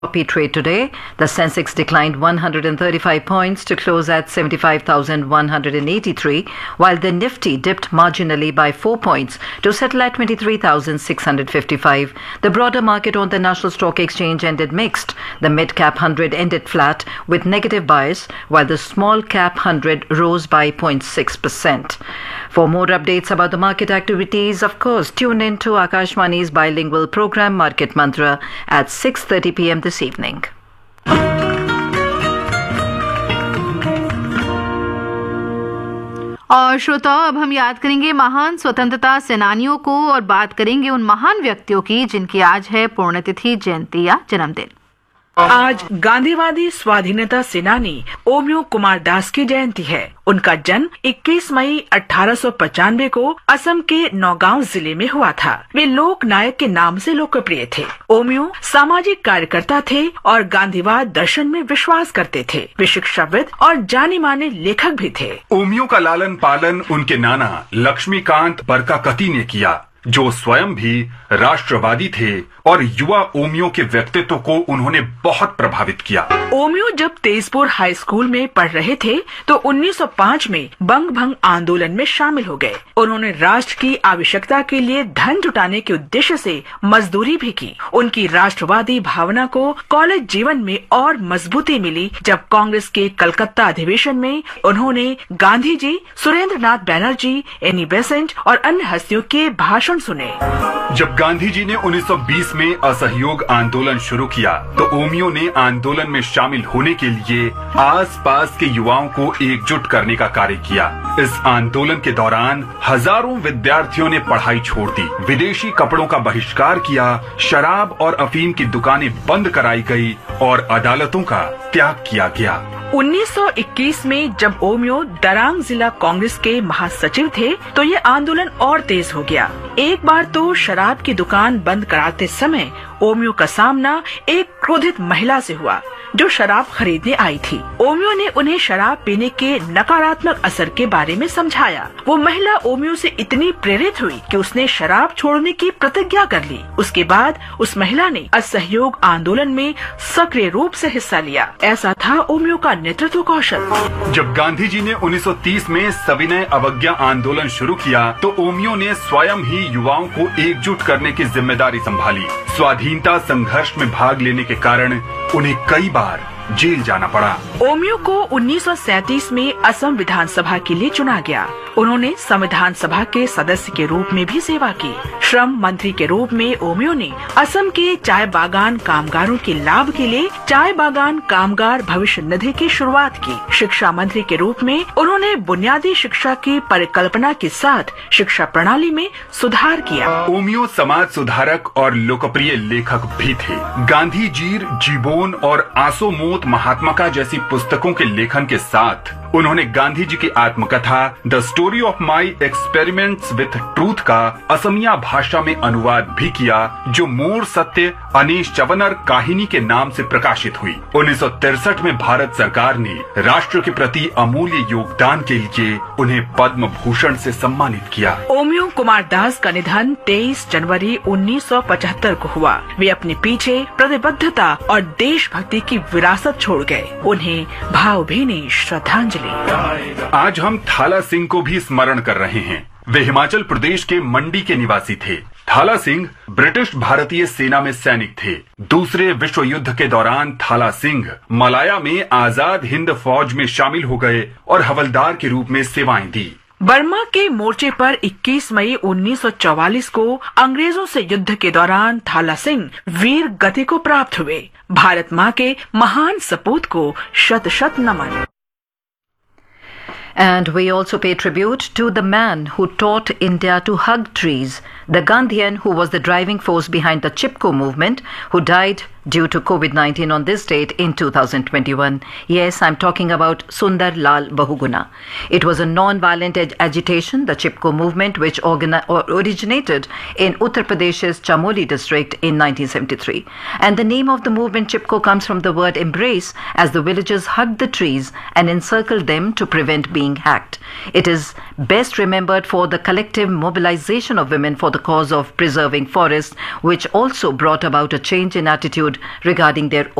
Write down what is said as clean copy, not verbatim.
Copy trade today. The Sensex declined 135 points to close at 75,183, while the Nifty dipped marginally by 4 points to settle at 23,655. The broader market on the National Stock Exchange ended mixed. The mid-cap 100 ended flat with negative bias, while the small-cap 100 rose by 0.6%. For more updates about the market activities, of course, tune in to Akashvani's bilingual program Market Mantra at 6:30 p.m. this evening. और श्रोताओं, अब हम याद करेंगे महान स्वतंत्रता सेनानियों को और बात करेंगे उन महान व्यक्तियों की जिनकी आज है पुण्यतिथि, जयंती या जन्मदिन। आज गांधीवादी स्वाधीनता सेनानी ओमियो कुमार दास की जयंती है। उनका जन्म 21 मई 1895 को असम के नौगांव जिले में हुआ था। वे लोक नायक के नाम से लोकप्रिय थे। ओमियो सामाजिक कार्यकर्ता थे और गांधीवाद दर्शन में विश्वास करते थे। वे शिक्षाविद और जाने माने लेखक भी थे। ओमियो का लालन पालन उनके नाना लक्ष्मीकांत बरकाकती ने किया, जो स्वयं भी राष्ट्रवादी थे और युवा ओमियो के व्यक्तित्व को उन्होंने बहुत प्रभावित किया। ओमियो जब तेजपुर हाई स्कूल में पढ़ रहे थे तो 1905 में बंग भंग आंदोलन में शामिल हो गए। उन्होंने राष्ट्र की आवश्यकता के लिए धन जुटाने के उद्देश्य से मजदूरी भी की। उनकी राष्ट्रवादी भावना को कॉलेज जीवन में और मजबूती मिली जब कांग्रेस के कलकत्ता अधिवेशन में उन्होंने गांधी जी, सुरेंद्र नाथ बैनर्जी, एनी बेसेंट और अन्य हस्तियों के भाषण सुने। जब गांधी जी ने 1920 में असहयोग आंदोलन शुरू किया तो ओमियो ने आंदोलन में शामिल होने के लिए आसपास के युवाओं को एकजुट करने का कार्य किया। इस आंदोलन के दौरान हजारों विद्यार्थियों ने पढ़ाई छोड़ दी, विदेशी कपड़ों का बहिष्कार किया, शराब और अफीम की दुकानें बंद कराई गई और अदालतों का त्याग किया गया। 1921 में जब ओमियो दरांग जिला कांग्रेस के महासचिव थे तो ये आंदोलन और तेज हो गया। एक बार तो शराब की दुकान बंद कराते समय ओमियो का सामना एक क्रोधित महिला से हुआ जो शराब खरीदने आई थी। ओमियो ने उन्हें शराब पीने के नकारात्मक असर के बारे में समझाया। वो महिला ओमियो से इतनी प्रेरित हुई कि उसने शराब छोड़ने की प्रतिज्ञा कर ली। उसके बाद उस महिला ने असहयोग आंदोलन में सक्रिय रूप से हिस्सा लिया। ऐसा था ओमियो का नेतृत्व कौशल। जब गांधी जी ने 1930 में सविनय अवज्ञा आंदोलन शुरू किया तो ओमियो ने स्वयं ही युवाओं को एकजुट करने की जिम्मेदारी संभाली। स्वाधीनता संघर्ष में भाग लेने के कारण उन्हें कई बार जेल जाना पड़ा। ओमियो को 1937 में असम विधानसभा के लिए चुना गया। उन्होंने संविधान सभा के सदस्य के रूप में भी सेवा की। श्रम मंत्री के रूप में ओमियो ने असम के चाय बागान कामगारों के लाभ के लिए चाय बागान कामगार भविष्य निधि की शुरुआत की। शिक्षा मंत्री के रूप में उन्होंने बुनियादी शिक्षा की परिकल्पना के साथ शिक्षा प्रणाली में सुधार किया। ओमियो समाज सुधारक और लोकप्रिय लेखक भी थे। गांधी जीर, जीबोन और आसोमोत महात्मा जैसी पुस्तकों के लेखन के साथ उन्होंने गांधी जी की आत्मकथा the story of my experiments with truth का असमिया भाषा में अनुवाद भी किया, जो मोर सत्य अनीश चवनर काहिनी के नाम से प्रकाशित हुई। 1963 में भारत सरकार ने राष्ट्र के प्रति अमूल्य योगदान के लिए उन्हें पद्म भूषण से सम्मानित किया। ओमियो कुमार दास का निधन 23 जनवरी 1975 को हुआ। वे अपने पीछे प्रतिबद्धता और देशभक्ति की विरासत छोड़ गए। उन्हें भावभीनी श्रद्धांजलि। आज हम थाला सिंह को भी स्मरण कर रहे हैं। वे हिमाचल प्रदेश के मंडी के निवासी थे। थाला सिंह ब्रिटिश भारतीय सेना में सैनिक थे। दूसरे विश्व युद्ध के दौरान थाला सिंह मलाया में आजाद हिंद फौज में शामिल हो गए और हवलदार के रूप में सेवाएं दी। बर्मा के मोर्चे पर 21 मई 1944 को अंग्रेजों से युद्ध के दौरान थाला सिंह वीर गति को प्राप्त हुए। भारत माँ के महान सपूत को शत शत नमन। And we also pay tribute to the man who taught India to hug trees, the Gandhian who was the driving force behind the Chipko movement, who died due to COVID-19 on this date in 2021. Yes, I'm talking about Sundar Lal Bahuguna. It was a non-violent agitation, the Chipko movement, which originated in Uttar Pradesh's Chamoli district in 1973. And the name of the movement Chipko comes from the word embrace, as the villagers hugged the trees and encircled them to prevent being hacked. It is best remembered for the collective mobilization of women for the the cause of preserving forests, which also brought about a change in attitude regarding their